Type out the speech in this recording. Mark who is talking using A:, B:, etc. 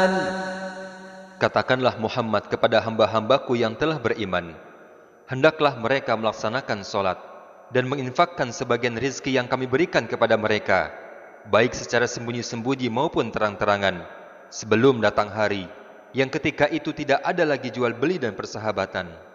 A: Katakanlah Muhammad kepada hamba-hambaku yang telah beriman, hendaklah mereka melaksanakan sholat dan menginfakkan sebagian rizki yang kami berikan kepada mereka, baik secara sembunyi-sembunyi maupun terang-terangan, sebelum datang hari yang ketika itu tidak ada lagi jual beli dan persahabatan.